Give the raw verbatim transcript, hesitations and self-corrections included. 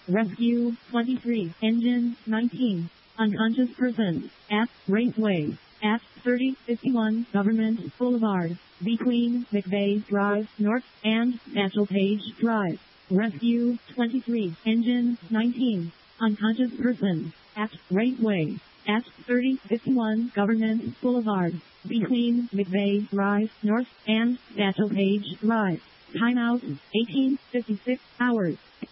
Rescue twenty-three. Engine nineteen. Unconscious person. At Raceway. At thirty fifty-one Government Boulevard. Between McVeigh Drive North and Satchel Page Drive. Rescue twenty-three. Engine nineteen. Unconscious person. At Raceway. At thirty fifty-one Government Boulevard. Between McVeigh Drive North and Satchel Page Drive. Timeout eighteen fifty-six hours.